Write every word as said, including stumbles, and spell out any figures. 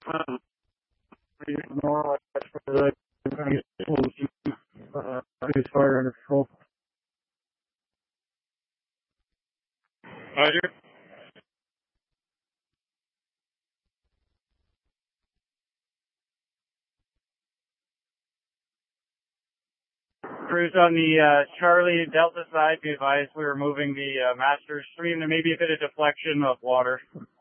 Um, more for the uh, fire under control. Roger. Crews on the uh, Charlie Delta side, be advised we were moving the uh, master stream. There may be a bit of deflection of water.